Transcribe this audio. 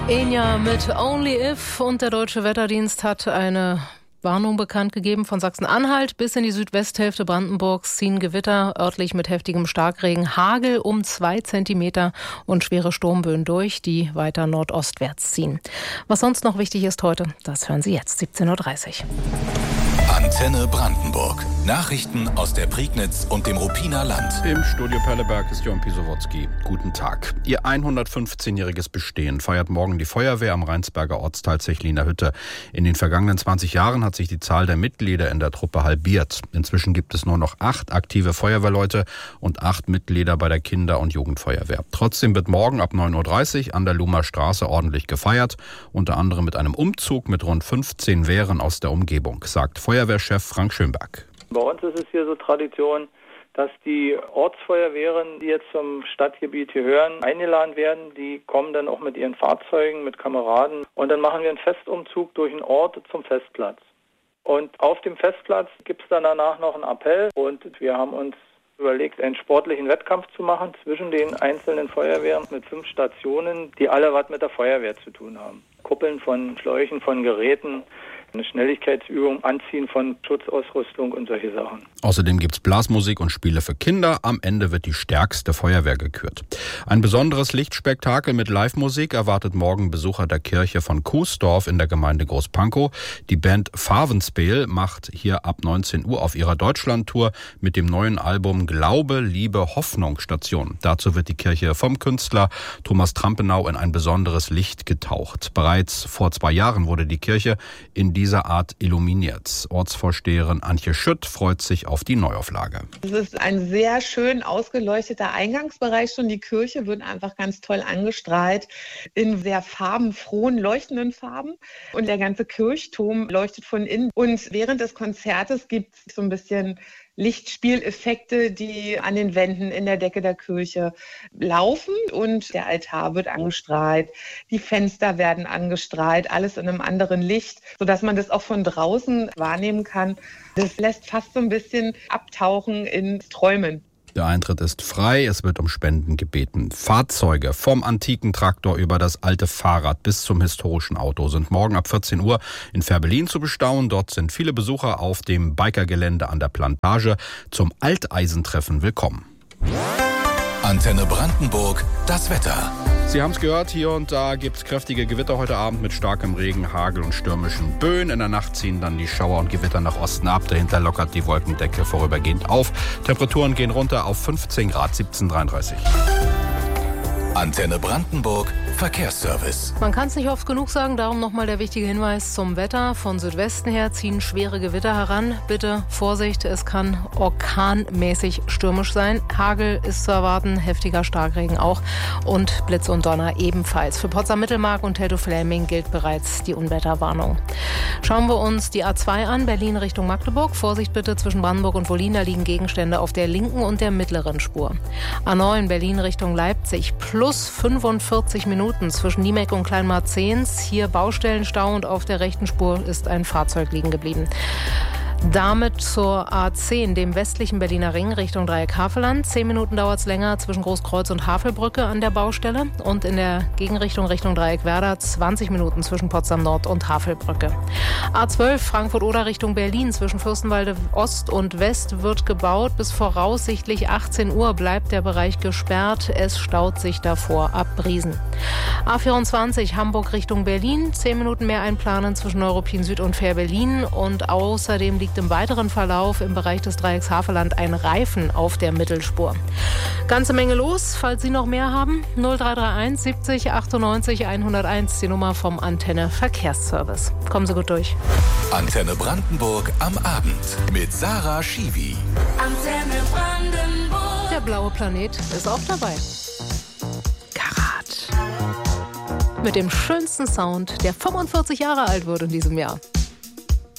Enya mit Only If, und der Deutsche Wetterdienst hat eine Warnung bekannt gegeben. Von Sachsen-Anhalt bis in die Südwesthälfte Brandenburgs ziehen Gewitter, örtlich mit heftigem Starkregen, Hagel um 2 Zentimeter und schwere Sturmböen durch, die weiter nordostwärts ziehen. Was sonst noch wichtig ist heute, das hören Sie jetzt, 17.30 Uhr. Antenne Brandenburg. Nachrichten aus der Prignitz und dem Ruppiner Land. Im Studio Perleberg ist Jörn Pisowotzki. Guten Tag. Ihr 115-jähriges Bestehen feiert morgen die Feuerwehr am Rheinsberger Ortsteil Zechliner Hütte. In den vergangenen 20 Jahren hat sich die Zahl der Mitglieder in der Truppe halbiert. Inzwischen gibt es nur noch 8 aktive Feuerwehrleute und 8 Mitglieder bei der Kinder- und Jugendfeuerwehr. Trotzdem wird morgen ab 9.30 Uhr an der Lumer Straße ordentlich gefeiert, unter anderem mit einem Umzug mit rund 15 Wehren aus der Umgebung, sagt Feuerwehrchef Frank Schönberg. Bei uns ist es hier so Tradition, dass die Ortsfeuerwehren, die jetzt zum Stadtgebiet hier hören, eingeladen werden. Die kommen dann auch mit ihren Fahrzeugen, mit Kameraden. Und dann machen wir einen Festumzug durch den Ort zum Festplatz. Und auf dem Festplatz gibt es dann danach noch einen Appell. Und wir haben uns überlegt, einen sportlichen Wettkampf zu machen zwischen den einzelnen Feuerwehren mit 5 Stationen, die alle was mit der Feuerwehr zu tun haben. Kuppeln von Schläuchen, von Geräten, eine Schnelligkeitsübung, Anziehen von Schutzausrüstung und solche Sachen. Außerdem gibt's Blasmusik und Spiele für Kinder. Am Ende wird die stärkste Feuerwehr gekürt. Ein besonderes Lichtspektakel mit Live-Musik erwartet morgen Besucher der Kirche von Kuesdorf in der Gemeinde Großpankow. Die Band Farvenspeel macht hier ab 19 Uhr auf ihrer Deutschlandtour mit dem neuen Album Glaube, Liebe, Hoffnung Station. Dazu wird die Kirche vom Künstler Thomas Trampenau in ein besonderes Licht getaucht. Bereits vor 2 Jahren wurde die Kirche in dieser Art illuminiert. Ortsvorsteherin Antje Schütt freut sich auf die Neuauflage. Es ist ein sehr schön ausgeleuchteter Eingangsbereich schon. Die Kirche wird einfach ganz toll angestrahlt in sehr farbenfrohen, leuchtenden Farben. Und der ganze Kirchturm leuchtet von innen. Und während des Konzertes gibt es so ein bisschen Lichtspieleffekte, die an den Wänden in der Decke der Kirche laufen, und der Altar wird angestrahlt, die Fenster werden angestrahlt, alles in einem anderen Licht, sodass man das auch von draußen wahrnehmen kann. Das lässt fast so ein bisschen abtauchen ins Träumen. Der Eintritt ist frei, es wird um Spenden gebeten. Fahrzeuge vom antiken Traktor über das alte Fahrrad bis zum historischen Auto sind morgen ab 14 Uhr in Fehrbellin zu bestaunen. Dort sind viele Besucher auf dem Bikergelände an der Plantage zum Alteisentreffen willkommen. Antenne Brandenburg, das Wetter. Sie haben es gehört, hier und da gibt es kräftige Gewitter heute Abend mit starkem Regen, Hagel und stürmischen Böen. In der Nacht ziehen dann die Schauer und Gewitter nach Osten ab. Dahinter lockert die Wolkendecke vorübergehend auf. Temperaturen gehen runter auf 15 Grad, 17,33. Antenne Brandenburg, Verkehrsservice. Man kann es nicht oft genug sagen, darum nochmal der wichtige Hinweis zum Wetter. Von Südwesten her ziehen schwere Gewitter heran. Bitte Vorsicht, es kann orkanmäßig stürmisch sein. Hagel ist zu erwarten, heftiger Starkregen auch und Blitz und Donner ebenfalls. Für Potsdam-Mittelmark und Teltow-Fläming gilt bereits die Unwetterwarnung. Schauen wir uns die A2 an, Berlin Richtung Magdeburg. Vorsicht bitte, zwischen Brandenburg und Wollin, da liegen Gegenstände auf der linken und der mittleren Spur. A9 Berlin Richtung Leipzig plus 45 Minuten zwischen Niemek und Kleinmarzens. Hier Baustellenstau und auf der rechten Spur ist ein Fahrzeug liegen geblieben. Damit zur A10, dem westlichen Berliner Ring Richtung Dreieck Havelland. 10 Minuten dauert es länger zwischen Großkreuz und Havelbrücke an der Baustelle. Und in der Gegenrichtung Richtung Dreieck Werder 20 Minuten zwischen Potsdam Nord und Havelbrücke. A12 Frankfurt-Oder Richtung Berlin zwischen Fürstenwalde Ost und West wird gebaut. Bis voraussichtlich 18 Uhr bleibt der Bereich gesperrt. Es staut sich davor ab Briesen. A24 Hamburg Richtung Berlin. 10 Minuten mehr einplanen zwischen Neuruppin Süd und Fehrbellin. Und außerdem liegt im weiteren Verlauf im Bereich des Dreiecks Havelland ein Reifen auf der Mittelspur. Ganze Menge los, falls Sie noch mehr haben. 0331 70 98 101, die Nummer vom Antenne Verkehrsservice. Kommen Sie gut durch. Antenne Brandenburg am Abend mit Sarah Schiwi. Antenne Brandenburg. Der blaue Planet ist auch dabei. Karat. Mit dem schönsten Sound, der 45 Jahre alt wird in diesem Jahr.